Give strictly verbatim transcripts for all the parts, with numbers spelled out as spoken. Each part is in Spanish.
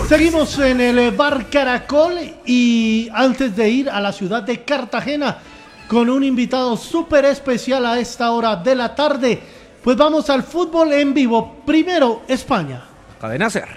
Seguimos en el Bar Caracol y antes de ir a la ciudad de Cartagena con un invitado súper especial a esta hora de la tarde, pues vamos al fútbol en vivo. Primero, España. Cadena Ser.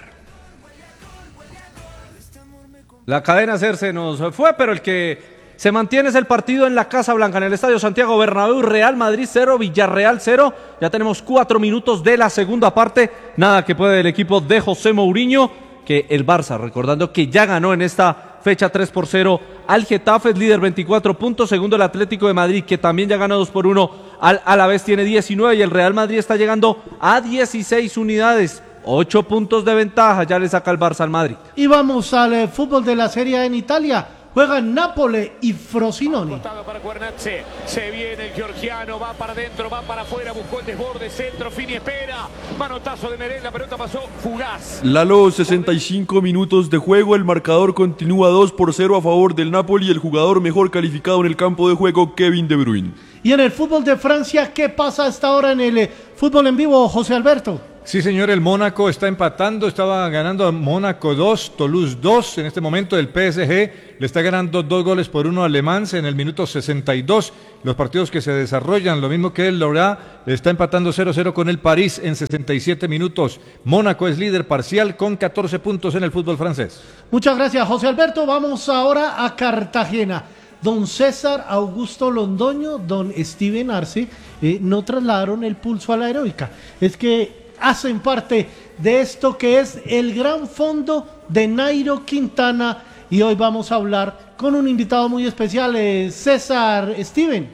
La cadena Ser se nos fue, pero el que se mantiene es el partido en la Casa Blanca, en el Estadio Santiago Bernabéu. Real Madrid cero, Villarreal cero. Ya tenemos cuatro minutos de la segunda parte. Nada que puede el equipo de José Mourinho, que el Barça, recordando que ya ganó en esta fecha tres por cero al Getafe, es líder veinticuatro puntos. Segundo el Atlético de Madrid, que también ya ganó dos por uno al Alavés, tiene diecinueve, y el Real Madrid está llegando a dieciséis unidades. ocho puntos de ventaja, ya le saca el Barça al Madrid. Y vamos al eh, fútbol de la Serie A en Italia. Juegan Nápoles y Frosinone. Para Cuernazzi, se viene el georgiano, va para adentro, va para afuera, buscó el desborde, centro, Fini espera, manotazo de Merén, la pelota pasó fugaz. Lalo, sesenta y cinco minutos de juego, el marcador continúa dos por cero a favor del Napoli, el jugador mejor calificado en el campo de juego, Kevin De Bruyne. Y en el fútbol de Francia, ¿qué pasa hasta ahora en el eh, fútbol en vivo, José Alberto? Sí, señor, el Mónaco está empatando, estaba ganando Mónaco dos, Toulouse dos, en este momento el P S G le está ganando dos goles por uno a Le Mans en el minuto sesenta y dos, los partidos que se desarrollan, lo mismo que el Lorient está empatando cero cero con el París en sesenta y siete minutos, Mónaco es líder parcial con catorce puntos en el fútbol francés. Muchas gracias, José Alberto. Vamos ahora a Cartagena. Don César Augusto Londoño, don Steven Arce, eh, no trasladaron el pulso a la heroica, es que hacen parte de esto que es el gran fondo de Nairo Quintana, y hoy vamos a hablar con un invitado muy especial, eh, César, Steven.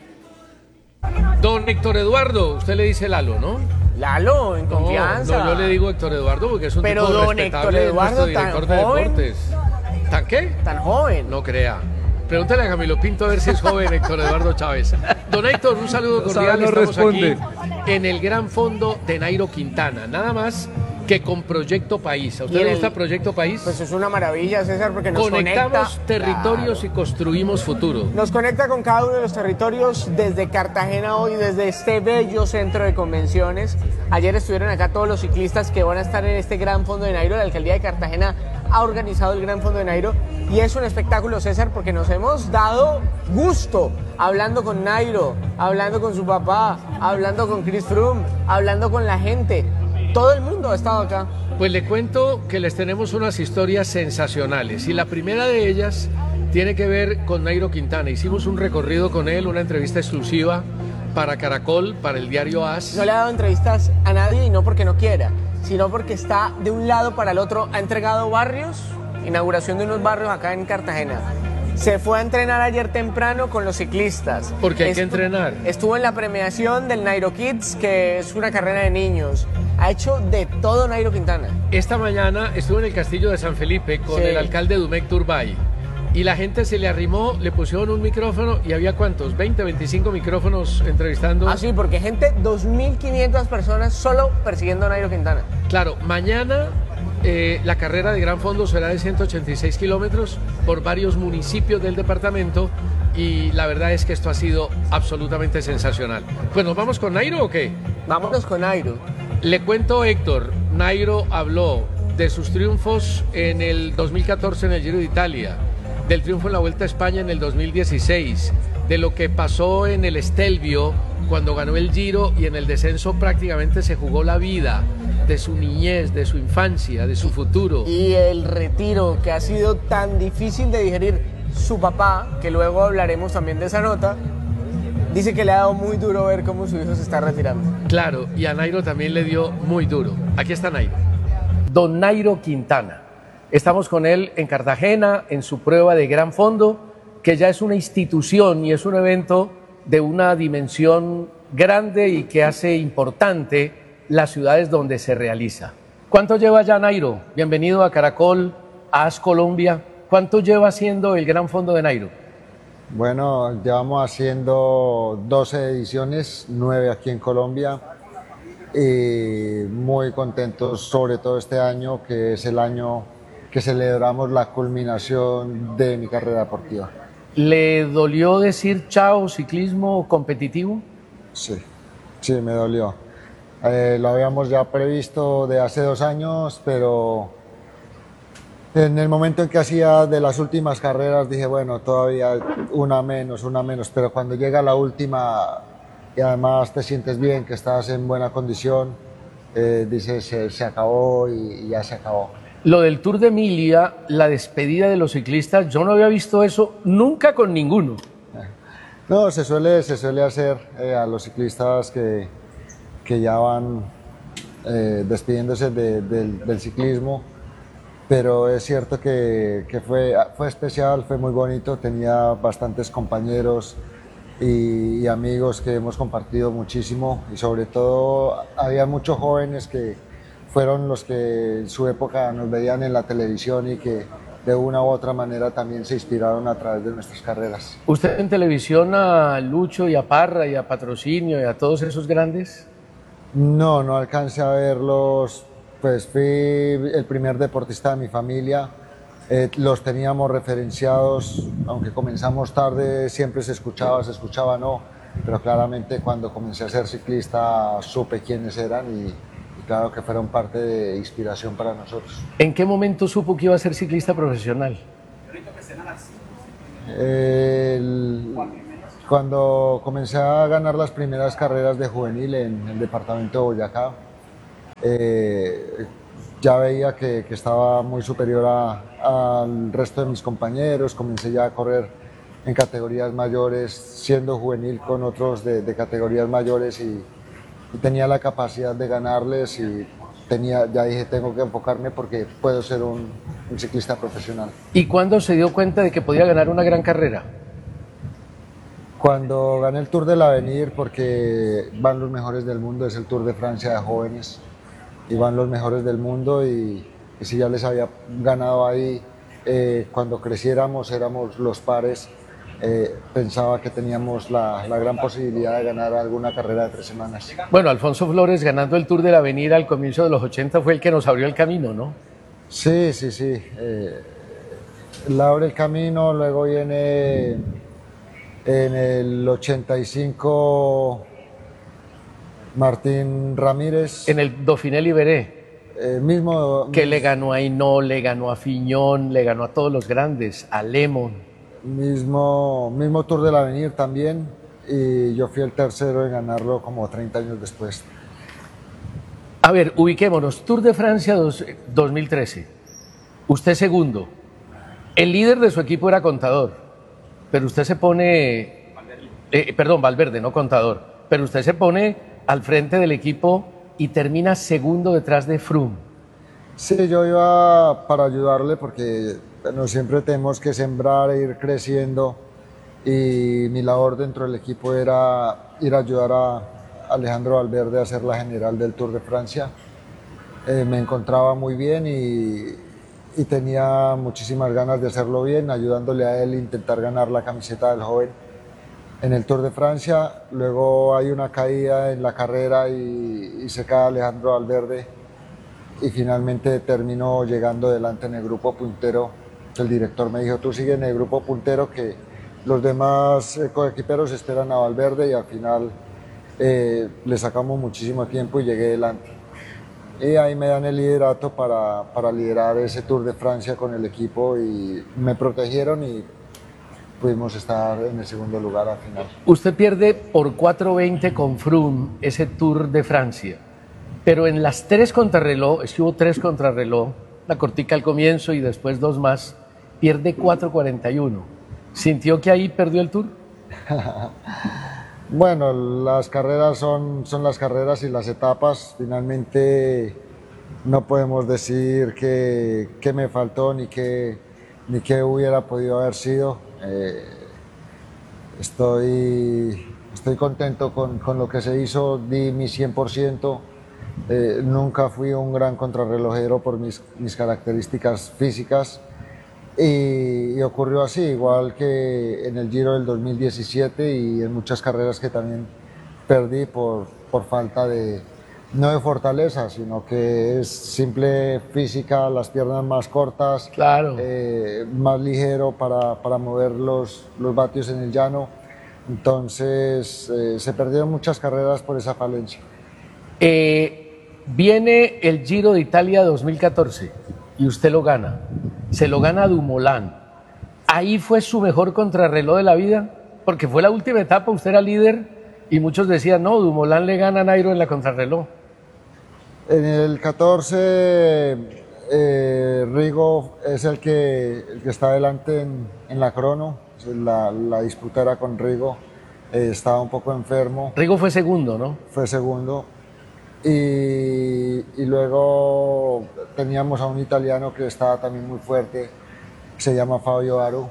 Don Héctor Eduardo, usted le dice Lalo, ¿no? Lalo, en confianza. No, no, yo le digo Héctor Eduardo porque es un Pero tipo don respetable, Héctor Eduardo, director tan de joven. deportes. ¿Tan qué? Tan joven. No crea. Pregúntale a Camilo Pinto a ver si es joven Héctor Eduardo Chávez. Don Héctor, un saludo cordial. No Estamos responde. aquí en el gran fondo de Nairo Quintana. Nada más que con Proyecto País. ¿A usted Y en le gusta el- Proyecto País? Pues es una maravilla, César, porque nos Conectamos conecta. territorios Claro. y construimos futuro. Nos conecta con cada uno de los territorios desde Cartagena hoy, desde este bello centro de convenciones. Ayer estuvieron acá todos los ciclistas que van a estar en este gran fondo de Nairo. La alcaldía de Cartagena ha organizado el gran fondo de Nairo y es un espectáculo, César, porque nos hemos dado gusto hablando con Nairo, hablando con su papá, hablando con Chris Froome, hablando con la gente. Todo el mundo ha estado acá. Pues le cuento que les tenemos unas historias sensacionales y la primera de ellas tiene que ver con Nairo Quintana. Hicimos un recorrido con él, una entrevista exclusiva para Caracol, para el diario AS. No le ha dado entrevistas a nadie y no porque no quiera, sino porque está de un lado para el otro. Ha entregado barrios, inauguración de unos barrios acá en Cartagena. Se fue a entrenar ayer temprano con los ciclistas. Porque hay que Estu- entrenar. Estuvo en la premiación del Nairo Kids, que es una carrera de niños. Ha hecho de todo Nairo Quintana. Esta mañana estuve en el castillo de San Felipe con Sí. el alcalde Dumec Turbay y la gente se le arrimó, le pusieron un micrófono y había ¿cuántos? veinte, veinticinco micrófonos entrevistando. Ah, sí, porque gente, dos mil quinientas personas solo persiguiendo a Nairo Quintana. Claro, mañana eh, la carrera de Gran Fondo será de ciento ochenta y seis kilómetros por varios municipios del departamento y la verdad es que esto ha sido absolutamente sensacional. Pues nos vamos con Nairo o qué? Vámonos con Nairo. Le cuento, Héctor, Nairo habló de sus triunfos en el dos mil catorce en el Giro de Italia, del triunfo en la Vuelta a España en el dos mil dieciséis, de lo que pasó en el Stelvio cuando ganó el Giro y en el descenso prácticamente se jugó la vida, de su niñez, de su infancia, de su futuro. Y el retiro que ha sido tan difícil de digerir. Su papá, que luego hablaremos también de esa nota, dice que le ha dado muy duro ver cómo su hijo se está retirando. Claro, y a Nairo también le dio muy duro. Aquí está Nairo. Don Nairo Quintana. Estamos con él en Cartagena, en su prueba de Gran Fondo, que ya es una institución y es un evento de una dimensión grande y que hace importante las ciudades donde se realiza. ¿Cuánto lleva ya Nairo? Bienvenido a Caracol, a AS Colombia. ¿Cuánto lleva haciendo el Gran Fondo de Nairo? Bueno, llevamos haciendo doce ediciones, nueve aquí en Colombia, y muy contentos, sobre todo este año, que es el año que celebramos la culminación de mi carrera deportiva. ¿Le dolió decir chao ciclismo competitivo? Sí, sí, me dolió. Eh, lo habíamos ya previsto de hace dos años, pero En el momento en que hacía de las últimas carreras dije, bueno, todavía una menos, una menos, pero cuando llega la última y además te sientes bien, que estás en buena condición, eh, dices, se, se acabó y, y ya se acabó. Lo del Tour de Emilia, la despedida de los ciclistas, yo no había visto eso nunca con ninguno. No, se suele, se suele hacer eh, a los ciclistas que, que ya van eh, despidiéndose de, del, del ciclismo. Pero es cierto que, que fue, fue especial, fue muy bonito, tenía bastantes compañeros y, y amigos que hemos compartido muchísimo y sobre todo había muchos jóvenes que fueron los que en su época nos veían en la televisión y que de una u otra manera también se inspiraron a través de nuestras carreras. ¿Usted en televisión a Lucho y a Parra y a Patrocinio y a todos esos grandes? No, no alcancé a verlos. Pues fui el primer deportista de mi familia, eh, los teníamos referenciados, aunque comenzamos tarde, siempre se escuchaba, se escuchaba no, pero claramente cuando comencé a ser ciclista supe quiénes eran y, y claro que fueron parte de inspiración para nosotros. ¿En qué momento supo que iba a ser ciclista profesional? El, cuando comencé a ganar las primeras carreras de juvenil en el departamento de Boyacá, Eh, ya veía que, que estaba muy superior a, al resto de mis compañeros, comencé ya a correr en categorías mayores, siendo juvenil con otros de, de categorías mayores y, y tenía la capacidad de ganarles y tenía, ya dije, tengo que enfocarme porque puedo ser un, un ciclista profesional. ¿Y cuándo se dio cuenta de que podía ganar una gran carrera? Cuando gané el Tour del Avenir, porque van los mejores del mundo, es el Tour de Francia de jóvenes. Y van los mejores del mundo y, y si ya les había ganado ahí, eh, cuando creciéramos éramos los pares, eh, pensaba que teníamos la, la gran posibilidad de ganar alguna carrera de tres semanas. Bueno, Alfonso Flores ganando el Tour del Avenir al comienzo de los ochenta fue el que nos abrió el camino, ¿no? Sí, sí, sí. Eh, él abre el camino, luego viene en el ochenta y cinco... Martín Ramírez. En el Dauphiné Libéré. Eh, mismo. Que le ganó a Hinault, le ganó a Fignon, le ganó a todos los grandes, a Lemon. Mismo, mismo Tour del Avenir también. Y yo fui el tercero en ganarlo como treinta años después. A ver, ubiquémonos. Tour de Francia dos, dos mil trece. Usted segundo. El líder de su equipo era Contador. Pero usted se pone. Eh, perdón, Valverde, no Contador. Pero usted se pone al frente del equipo y termina segundo detrás de Froome. Sí, yo iba para ayudarle porque bueno, siempre tenemos que sembrar e ir creciendo y mi labor dentro del equipo era ir a ayudar a Alejandro Valverde a hacer la general del Tour de Francia. Eh, me encontraba muy bien y, y tenía muchísimas ganas de hacerlo bien, ayudándole a él a intentar ganar la camiseta del joven en el Tour de Francia. Luego hay una caída en la carrera y, y se cae Alejandro Valverde y finalmente terminó llegando delante en el grupo puntero. El director me dijo, tú sigue en el grupo puntero que los demás eh, coequiperos esperan a Valverde y al final eh, le sacamos muchísimo tiempo y llegué delante. Y ahí me dan el liderato para, para liderar ese Tour de Francia con el equipo y me protegieron y pudimos estar en el segundo lugar al final. Usted pierde por cuatro veinte con Froome ese Tour de Francia, pero en las tres contrarreloj, es que hubo tres contrarreloj, la cortica al comienzo y después dos más, pierde cuatro cuarenta y uno. ¿Sintió que ahí perdió el Tour? Bueno, las carreras son, son las carreras y las etapas. Finalmente no podemos decir que, que me faltó ni que, ni que hubiera podido haber sido. Eh, estoy, estoy contento con, con lo que se hizo, di mi cien por ciento. Eh, nunca fui un gran contrarrelojero por mis, mis características físicas y, y ocurrió así, igual que en el Giro del dos mil diecisiete y en muchas carreras que también perdí por, por falta de, no de fortaleza, sino que es simple física, las piernas más cortas, claro. eh, más ligero para, para mover los, los vatios en el llano. Entonces eh, se perdieron muchas carreras por esa falencia. Eh, viene el Giro de Italia dos mil catorce y usted lo gana. se lo gana Dumoulin. ¿Ahí fue su mejor contrarreloj de la vida? Porque fue la última etapa, usted era líder y muchos decían, no, Dumoulin le gana a Nairo en la contrarreloj. En el catorce, eh, Rigo es el que, el que está adelante en, en la crono. La, la disputa era con Rigo, eh, estaba un poco enfermo. Rigo fue segundo, ¿no? Fue segundo. Y, y luego teníamos a un italiano que estaba también muy fuerte, se llama Fabio Aru.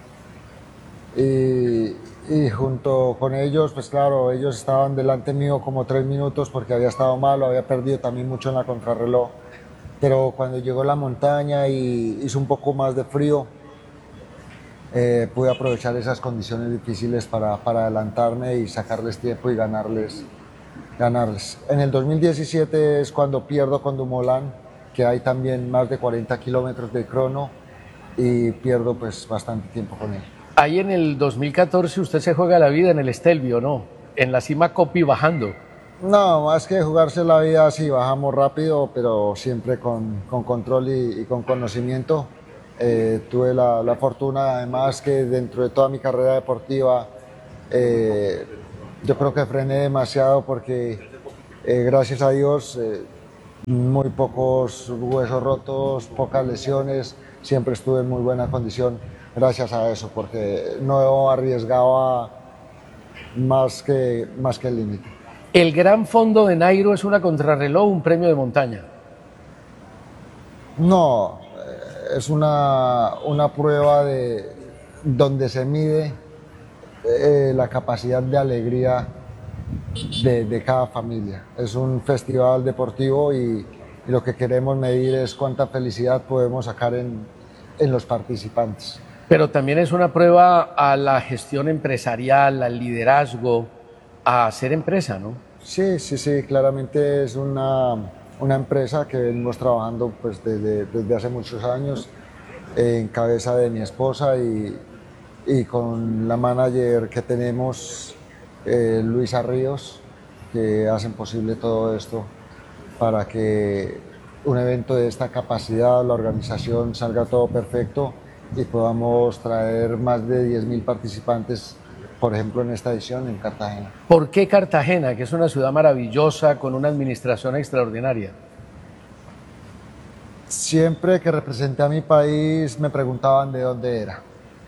Y, y junto con ellos, pues claro, ellos estaban delante mío como tres minutos porque había estado malo, había perdido también mucho en la contrarreloj. Pero cuando llegó la montaña y hizo un poco más de frío, eh, pude aprovechar esas condiciones difíciles para, para adelantarme y sacarles tiempo y ganarles. ganarles. En el dos mil diecisiete es cuando pierdo con Dumoulin, que hay también más de cuarenta kilómetros de crono y pierdo pues bastante tiempo con él. Ahí en el dos mil catorce usted se juega la vida en el Stelvio, ¿no? En la cima Coppi bajando. No, más que jugarse la vida, sí, bajamos rápido, pero siempre con, con control y, y con conocimiento. Eh, tuve la, la fortuna, además, que dentro de toda mi carrera deportiva, eh, yo creo que frené demasiado porque, eh, gracias a Dios, eh, muy pocos huesos rotos, pocas lesiones, siempre estuve en muy buena condición gracias a eso, porque no arriesgaba más que, más que el límite. ¿El Gran Fondo de Nairo es una contrarreloj o un premio de montaña? No, es una, una prueba de, donde se mide eh, la capacidad de alegría de, de cada familia. Es un festival deportivo y, y lo que queremos medir es cuánta felicidad podemos sacar en, en los participantes. Pero también es una prueba a la gestión empresarial, al liderazgo, a ser empresa, ¿no? Sí, sí, sí, claramente es una, una empresa que venimos trabajando pues, desde, desde hace muchos años, eh, en cabeza de mi esposa y, y con la manager que tenemos, eh, Luisa Ríos, que hacen posible todo esto para que un evento de esta capacidad, la organización, salga todo perfecto y podamos traer más de diez mil participantes, por ejemplo, en esta edición en Cartagena. ¿Por qué Cartagena, que es una ciudad maravillosa con una administración extraordinaria? Siempre que representé a mi país me preguntaban de dónde era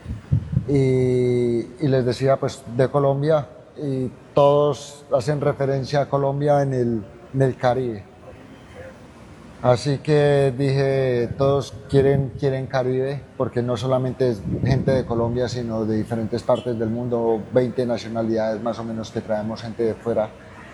y, y les decía pues de Colombia, y todos hacen referencia a Colombia en el, en el Caribe. Así que dije, todos quieren, quieren Caribe, porque no solamente es gente de Colombia, sino de diferentes partes del mundo, veinte nacionalidades más o menos que traemos gente de fuera.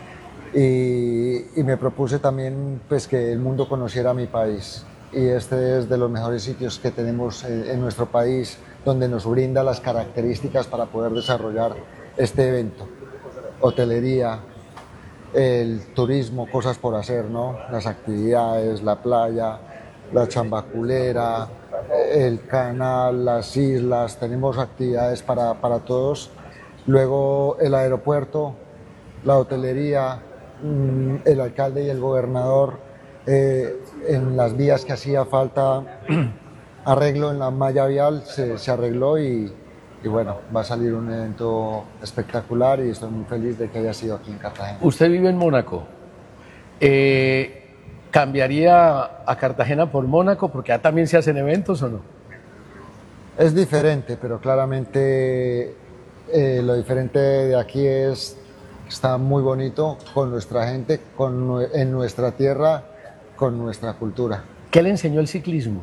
Y, y me propuse también pues, que el mundo conociera mi país. Y este es de los mejores sitios que tenemos en, en nuestro país, donde nos brinda las características para poder desarrollar este evento. Hotelería, el turismo, cosas por hacer, ¿no? Las actividades, la playa, la chambaculera, el canal, las islas, tenemos actividades para, para todos. Luego el aeropuerto, la hotelería, el alcalde y el gobernador, eh, en las vías que hacía falta arreglo en la malla vial, se, se arregló y Y bueno, va a salir un evento espectacular y estoy muy feliz de que haya sido aquí en Cartagena. Usted vive en Mónaco. Eh, ¿Cambiaría a Cartagena por Mónaco? Porque acá también se hacen eventos, ¿o no? Es diferente, pero claramente eh, lo diferente de aquí es que está muy bonito con nuestra gente, con, en nuestra tierra, con nuestra cultura. ¿Qué le enseñó el ciclismo?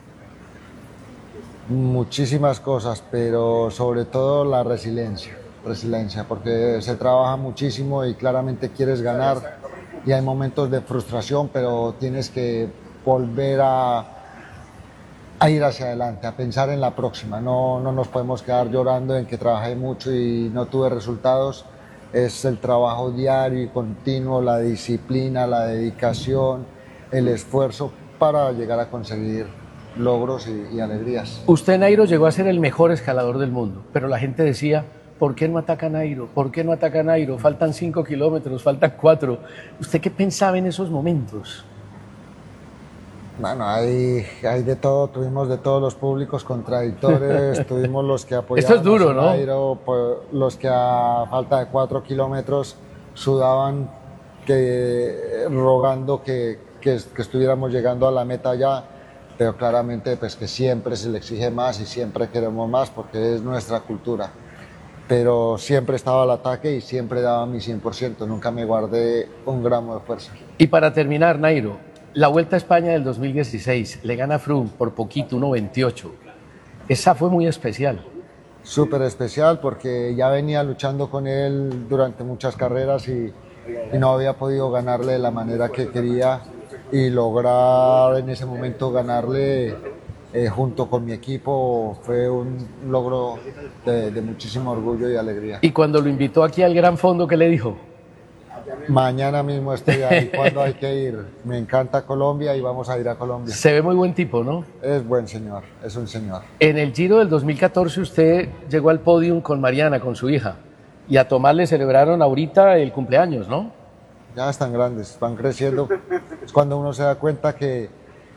Muchísimas cosas, pero sobre todo la resiliencia, resiliencia, porque se trabaja muchísimo y claramente quieres ganar y hay momentos de frustración, pero tienes que volver a, a ir hacia adelante, a pensar en la próxima. No, no nos podemos quedar llorando en que trabajé mucho y no tuve resultados. Es el trabajo diario y continuo, la disciplina, la dedicación, el esfuerzo para llegar a conseguir logros y, y alegrías. Usted, Nairo, llegó a ser el mejor escalador del mundo, pero la gente decía, ¿por qué no ataca a Nairo? ¿Por qué no ataca a Nairo? Faltan cinco kilómetros, faltan cuatro. ¿Usted qué pensaba en esos momentos? Bueno, hay, hay de todo, tuvimos de todos los públicos contradictores, tuvimos los que apoyaban Esto es duro, a ¿no? Nairo, pues, los que a falta de cuatro kilómetros sudaban que, rogando que, que, que estuviéramos llegando a la meta ya, pero claramente pues que siempre se le exige más y siempre queremos más porque es nuestra cultura. Pero siempre estaba al ataque y siempre daba mi cien por ciento, nunca me guardé un gramo de fuerza. Y para terminar, Nairo, la Vuelta a España del dos mil dieciséis, le gana Froome por poquito, uno veintiocho. Esa fue muy especial. Súper especial porque ya venía luchando con él durante muchas carreras y, y no había podido ganarle de la manera que quería, y lograr en ese momento ganarle eh, junto con mi equipo fue un logro de, de muchísimo orgullo y alegría. Y cuando lo invitó aquí al Gran Fondo, ¿qué le dijo? Mañana mismo estoy ahí cuando hay que ir. Me encanta Colombia y vamos a ir a Colombia. Se ve muy buen tipo, ¿no? Es buen señor, es un señor. En el Giro del dos mil catorce usted llegó al podium con Mariana, con su hija, y a Tomás le celebraron ahorita el cumpleaños, ¿no? Ya están grandes, van creciendo. Es cuando uno se da cuenta que,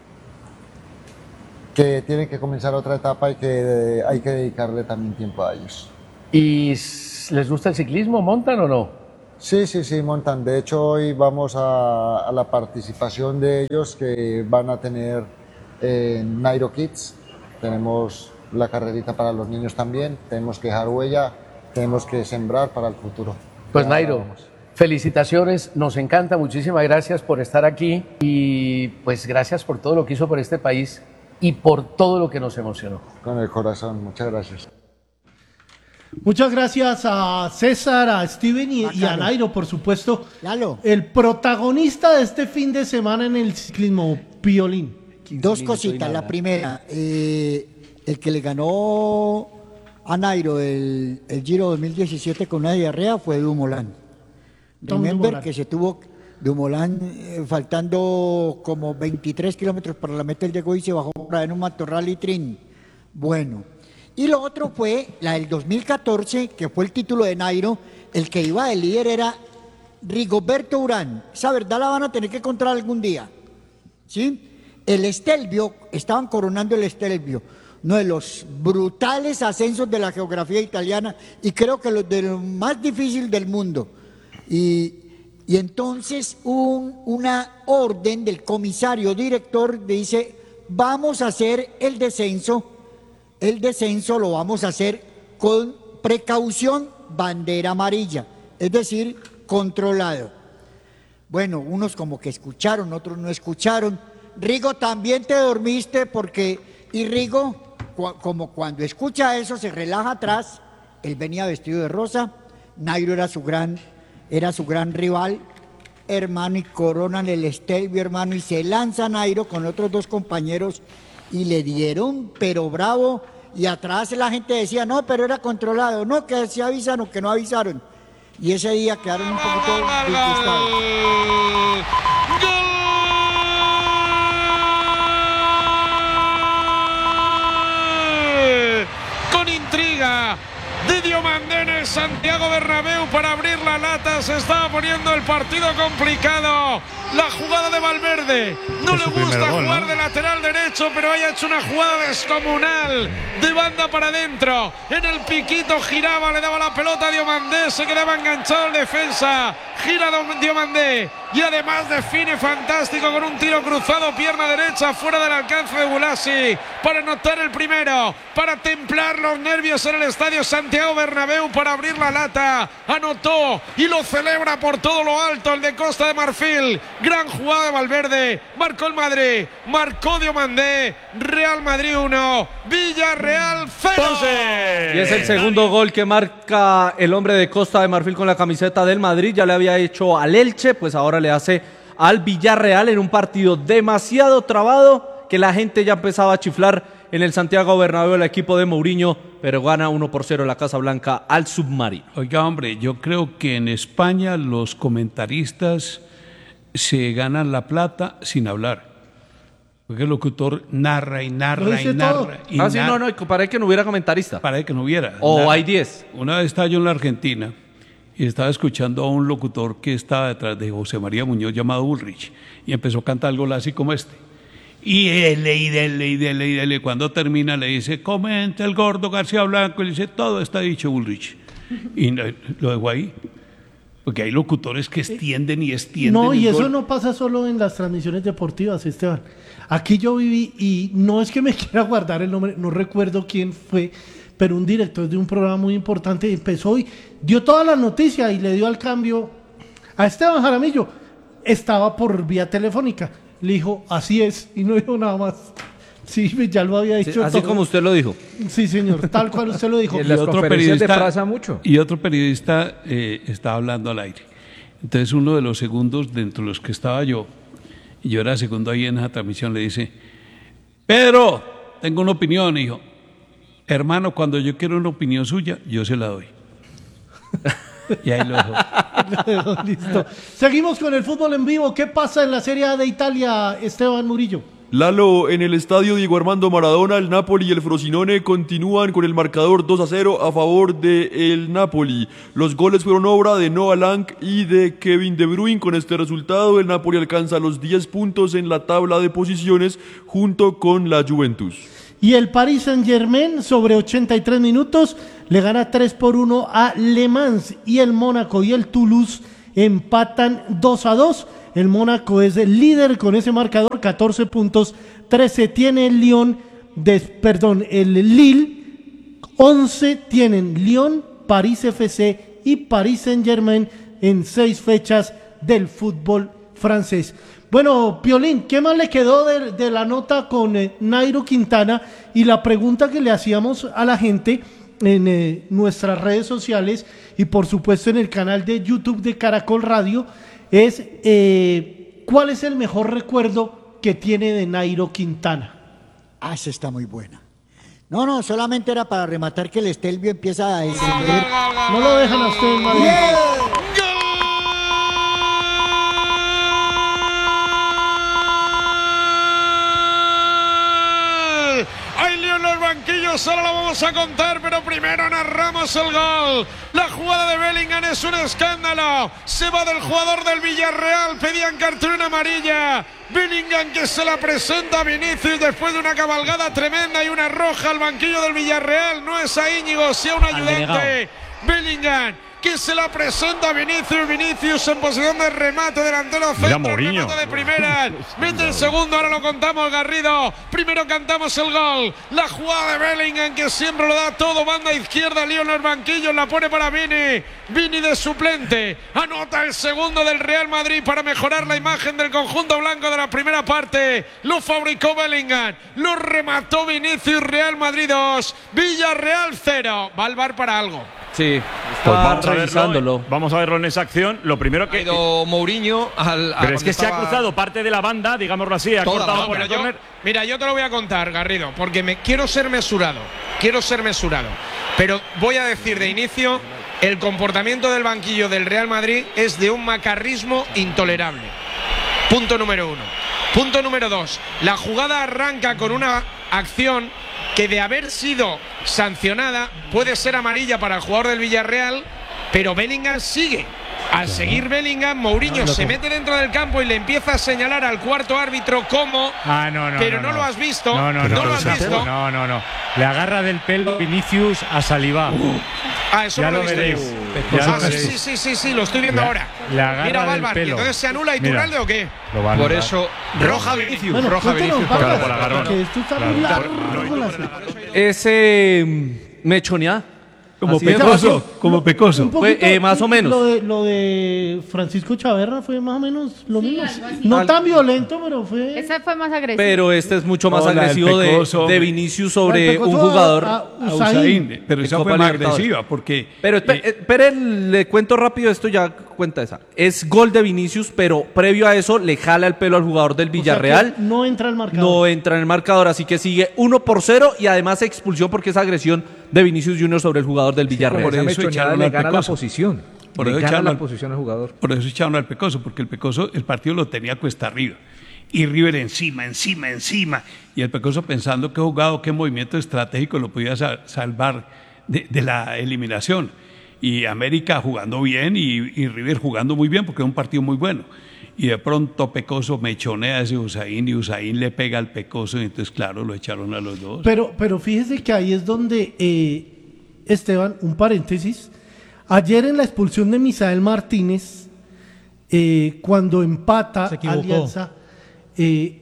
que tienen que comenzar otra etapa y que hay que dedicarle también tiempo a ellos. ¿Y les gusta el ciclismo? ¿Montan o no? Sí, sí, sí, montan. De hecho, hoy vamos a, a la participación de ellos que van a tener en Nairo Kids. Tenemos la carrerita para los niños también. Tenemos que dejar huella, tenemos que sembrar para el futuro. Pues Ya Nairo, vamos. felicitaciones, nos encanta, muchísimas gracias por estar aquí y pues gracias por todo lo que hizo por este país y por todo lo que nos emocionó. Con el corazón, muchas gracias. Muchas gracias a César, a Steven y, Ah, y a claro. Nairo, por supuesto. Lalo, El protagonista de este fin de semana en el ciclismo, Piolín. dos cositas. La primera, eh, el que le ganó a Nairo el, el Giro dos mil diecisiete con una diarrea fue Dumoulin. Tom Remember Dumoulin. que se tuvo Dumoulin eh, faltando como veintitrés kilómetros para la meta, él llegó y se bajó por ahí en un matorral y trin. Bueno. Y lo otro fue la del dos mil catorce, que fue el título de Nairo. El que iba de líder era Rigoberto Urán. Esa verdad la van a tener que encontrar algún día. ¿Sí? El Stelvio, estaban coronando el Stelvio, uno de los brutales ascensos de la geografía italiana y creo que los de los más difíciles del mundo. Y, y entonces un, una orden del comisario director dice, vamos a hacer el descenso. El descenso lo vamos a hacer con precaución, bandera amarilla, es decir, controlado. Bueno, unos como que escucharon, otros no escucharon. Rigo, también te dormiste porque, y Rigo, cu como cuando escucha eso, se relaja atrás. Él venía vestido de rosa, Nairo era su gran, era su gran rival, hermano, y coronan el Stelvio, hermano, y se lanza Nairo con otros dos compañeros y le dieron, pero bravo, y atrás la gente decía, no, pero era controlado, no, que se avisaron, que no avisaron, y ese día quedaron un poquito disgustados. Con intriga de Diomandé en el Santiago Bernabéu para abrir la lata. Se estaba poniendo el partido complicado. La jugada de Valverde. No le gusta jugar de lateral derecho, pero haya hecho una jugada descomunal de banda para adentro. En el piquito giraba, le daba la pelota a Diomandé, se quedaba enganchado el defensa. Gira Diomandé y además define fantástico con un tiro cruzado, pierna derecha, fuera del alcance de Bulasi para anotar el primero, para templar los nervios en el estadio Santiago Bernabéu, para abrir la lata. Anotó y lo celebra por todo lo alto el de Costa de Marfil. Gran jugada de Valverde, marcó el Madrid, marcó Diomandé. Real Madrid uno, Villarreal cero. Y es el segundo gol que marca el hombre de Costa de Marfil con la camiseta del Madrid. Ya le había hecho al Elche, pues ahora le hace al Villarreal en un partido demasiado trabado que la gente ya empezaba a chiflar en el Santiago Bernabéu, el equipo de Mourinho, pero gana uno por cero la Casa Blanca al Submarino. Oiga, hombre, yo creo que en España los comentaristas se ganan la plata sin hablar. Porque el locutor narra y narra y narra. Y ah, sí, narra. no, no, para que no hubiera comentarista. Para que no hubiera. O Narra. hay diez. Una vez estaba yo en la Argentina y estaba escuchando a un locutor que estaba detrás de José María Muñoz llamado Ulrich y empezó a cantar algo así como este. Y dele, y dele, y dele, y dele. Cuando termina le dice, comenta el gordo García Blanco, y le dice, todo está dicho, Bullrich. Y no, lo dejo ahí. Porque hay locutores que extienden y extienden. No, y el eso gol. no pasa solo en las transmisiones deportivas, Esteban. Aquí yo viví, y no es que me quiera guardar el nombre, no recuerdo quién fue, pero un director de un programa muy importante empezó y dio toda la noticia y le dio al cambio a Esteban Jaramillo. Estaba por vía telefónica. Le dijo, así es, y no dijo nada más. Sí, ya lo había dicho. Sí, así todo. como usted lo dijo. Sí, señor, tal cual usted lo dijo. Y otro periodista, mucho. Y otro periodista eh, estaba hablando al aire. Entonces uno de los segundos, dentro de los que estaba yo, y yo era segundo ahí en esa transmisión, le dice, Pedro, tengo una opinión, hijo. Hermano, cuando yo quiero una opinión suya, yo se la doy. Y ahí lo dejo. Lo dejo, listo. Seguimos con el fútbol en vivo. ¿Qué pasa en la Serie A de Italia, Esteban Murillo? Lalo, en el estadio Diego Armando Maradona, el Napoli y el Frosinone continúan con el marcador dos a cero a favor del Napoli. Los goles fueron obra de Noah Lang y de Kevin De Bruyne. Con este resultado, el Napoli alcanza los diez puntos en la tabla de posiciones junto con la Juventus. Y el Paris Saint-Germain, sobre ochenta y tres minutos, le gana tres por uno a Le Mans. Y el Mónaco y el Toulouse empatan dos a dos. El Mónaco es el líder con ese marcador, catorce puntos, trece tiene el Lyon, de, perdón, el Lille, once tienen Lyon, París F C y Paris Saint-Germain en seis fechas del fútbol francés. Bueno, Piolín, ¿qué más le quedó de, de la nota con eh, Nairo Quintana? Y la pregunta que le hacíamos a la gente en eh, nuestras redes sociales y por supuesto en el canal de YouTube de Caracol Radio es eh, ¿cuál es el mejor recuerdo que tiene de Nairo Quintana? Ah, esa está muy buena. No, no, solamente era para rematar que el Estelvio empieza a descender. No lo dejan a usted en Madrid. Hay lío en los banquillos, ahora lo vamos a contar, pero primero narramos el gol. La jugada de Bellingham es un escándalo. Se va del jugador del Villarreal, pedían cartulina amarilla. Bellingham que se la presenta a Vinicius después de una cabalgada tremenda y una roja al banquillo del Villarreal. No es a Íñigo, sea un ayudante. Bellingham que se la presenta a Vinicius, Vinicius en posición de remate, delantero centro, remate de primera, mete el segundo, ahora lo contamos Garrido, primero cantamos el gol, la jugada de Bellingham que siempre lo da todo, banda izquierda, lío en los banquillos, la pone para Vini, Vini de suplente, anota el segundo del Real Madrid para mejorar la imagen del conjunto blanco de la primera parte, lo fabricó Bellingham, lo remató Vinicius, Real Madrid dos, Villarreal cero, va al VAR para algo. Sí, pues está vamos a revisándolo. verlo, vamos a verlo en esa acción. Lo primero que ha ido Mourinho al, a pero es que estaba... se ha cruzado parte de la banda, digámoslo así, ha Toda cortado la por el yo, córner. Mira, yo te lo voy a contar, Garrido, porque me quiero ser mesurado. Quiero ser mesurado. Pero voy a decir de inicio, el comportamiento del banquillo del Real Madrid es de un macarrismo intolerable. Punto número uno. Punto número dos. La jugada arranca con una acción que de haber sido sancionada puede ser amarilla para el jugador del Villarreal, pero Bellingham sigue. Al seguir Bellingham, Mourinho se mete dentro del campo y le empieza a señalar al cuarto árbitro cómo, ah, no, no, pero no, no, no lo has visto, no, no, no, no, lo has no, visto. No, no, no. Le agarra del pelo Vinicius a Saliba. Uh. Ah, eso ya no lo, lo he veréis. visto yo. Ya Ah, lo sí, sí, sí, sí, lo estoy viendo le, ahora. Le agarra Mira, va al del VAR, pelo. entonces se anula Iturralde o qué. Lo va a Por anular. eso, roja Vinicius, Bueno, roja cuéntanos, Vinicius. Vargas, Claro, por agarrón. porque esto está muy largo. Ese mechoneada. Como Así es. pecoso, como pecoso. Un poquito, Fue, eh, más o menos. Lo de, lo de Francisco Chaverra fue más o menos lo Sí, mismo. algo así. No Al- tan violento, pero fue... Ese fue más agresivo. Pero este es mucho más No, la del agresivo de, Pecoso, de hombre. Vinicius La sobre del Pecoso un a- jugador. a- A Usain. Usain, pero En esa Copa fue más Libertadores. agresiva porque Pero espere, eh, espere, le cuento rápido esto, ya cuenta esa. Es gol de Vinicius, pero previo a eso le jala el pelo al jugador del O sea Villarreal. que no entra el marcador. No entra en el marcador, así que sigue uno por cero y además expulsión porque es agresión de Vinicius Junior sobre el jugador del Villarreal. por eso echaron al Pecoso. posición. Por le eso gana echaron la al- posición al jugador. Por eso echaron al Pecoso, porque el Pecoso, el partido lo tenía cuesta arriba. Y River encima, encima, encima. Y el Pecoso pensando qué jugado, qué movimiento estratégico lo podía sa- salvar de, de la eliminación. Y América jugando bien y, y River jugando muy bien, porque era un partido muy bueno. y de pronto Pecoso mechonea a ese Usain y Usain le pega al Pecoso y entonces claro, lo echaron a los dos. Pero, pero fíjese que ahí es donde, eh, Esteban, un paréntesis, ayer en la expulsión de Misael Martínez, eh, cuando empata Alianza, eh,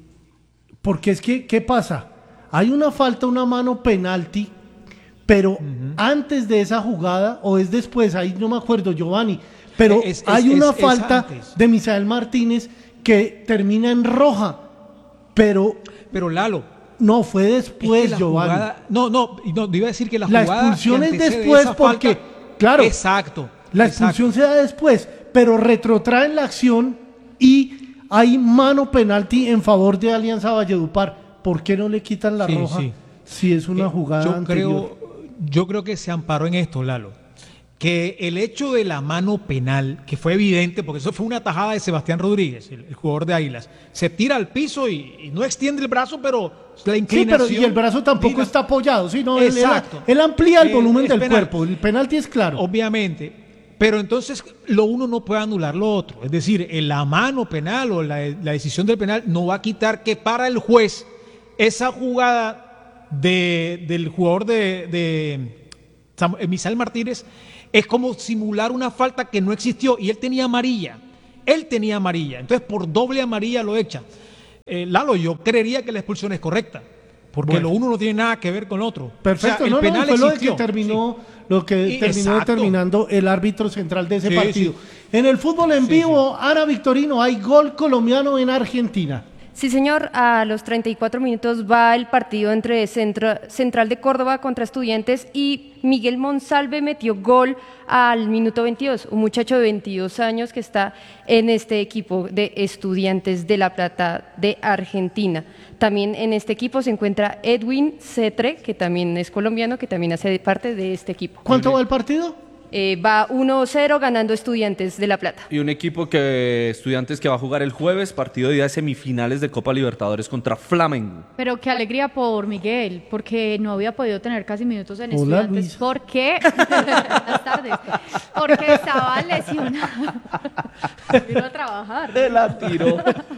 porque es que, ¿qué pasa? Hay una falta, una mano penalti, pero uh-huh. antes de esa jugada, o es después, ahí no me acuerdo, Giovanni, pero es, es, hay una es, falta es de Misael Martínez que termina en roja, pero... Pero Lalo... No, fue después, es que Giovanni. Jugada, no, no, no, iba a decir que la, la jugada... La expulsión es después porque, falta, claro, exacto, la expulsión exacto. se da después, pero retrotraen la acción y hay mano penalti en favor de Alianza Valledupar. ¿Por qué no le quitan la sí, roja sí. si es una jugada eh, yo anterior? Creo, yo creo que se amparó en esto, Lalo, que el hecho de la mano penal, que fue evidente, porque eso fue una tajada de Sebastián Rodríguez, el, el jugador de Águilas, se tira al piso y, y no extiende el brazo, pero la inclinación... Sí, pero y el brazo tampoco diga, está apoyado, sino exacto. Él, él amplía el volumen eh, del penal. cuerpo, el penalti es claro. Obviamente, pero entonces lo uno no puede anular lo otro, es decir, la mano penal o la, la decisión del penal no va a quitar que para el juez esa jugada de, del jugador de, de Samuel, Misael Martínez es como simular una falta que no existió y él tenía amarilla, él tenía amarilla, entonces por doble amarilla lo echa. Eh, Lalo, yo creería que la expulsión es correcta, porque bueno. lo uno no tiene nada que ver con lo otro. Perfecto, o sea, el no, penal no, fue existió. lo que terminó, sí. lo que y, terminó exacto. determinando el árbitro central de ese sí, partido. Sí. En el fútbol en sí, vivo, sí. Ana Victorino, hay gol colombiano en Argentina. Sí, señor, a los treinta y cuatro minutos va el partido entre Centro, Central de Córdoba contra Estudiantes y Miguel Monsalve metió gol al minuto veintidós, un muchacho de veintidós años que está en este equipo de Estudiantes de La Plata de Argentina. También en este equipo se encuentra Edwin Cetre, que también es colombiano, que también hace parte de este equipo. ¿Cuánto va el partido? Eh, va uno cero ganando Estudiantes de La Plata. Y un equipo que Estudiantes que va a jugar el jueves, partido de día de semifinales de Copa Libertadores contra Flamengo. Pero qué alegría por Miguel, porque no había podido tener casi minutos en Hola, Estudiantes. Luisa. ¿Por qué? Buenas tardes. Porque estaba lesionado. Vino a trabajar. Te la tiró.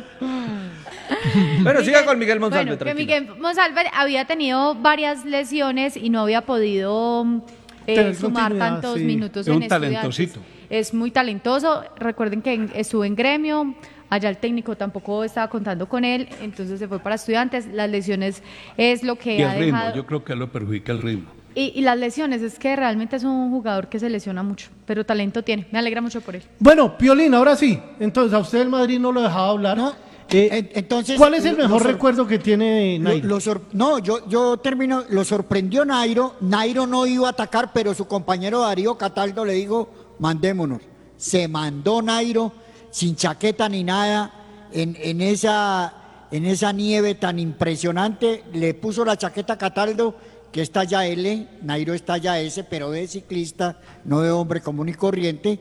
Bueno, siga con Miguel Monsalve. Bueno, que Miguel Monsalve había tenido varias lesiones y no había podido... Eh, sumar tantos sí. minutos es en un talentosito. Es muy talentoso. Recuerden que estuvo en Gremio, allá el técnico tampoco estaba contando con él, entonces se fue para Estudiantes. Las lesiones es lo que y ha el ritmo, dejado. yo creo que lo perjudica el ritmo. Y, y las lesiones, es que realmente es un jugador que se lesiona mucho, pero talento tiene. Me alegra mucho por él. Bueno, Piolín, ahora sí. Entonces, a usted el Madrid no lo dejaba hablar. No. Eh, Entonces, ¿cuál es el mejor sor- recuerdo que tiene Nairo? Lo, lo sor- no, yo, yo termino, lo sorprendió Nairo, Nairo no iba a atacar, pero su compañero Darío Cataldo le dijo, mandémonos. Se mandó Nairo, sin chaqueta ni nada, en, en, esa, en esa nieve tan impresionante, le puso la chaqueta a Cataldo, que es talla L, Nairo es talla S, pero de ciclista, no de hombre común y corriente,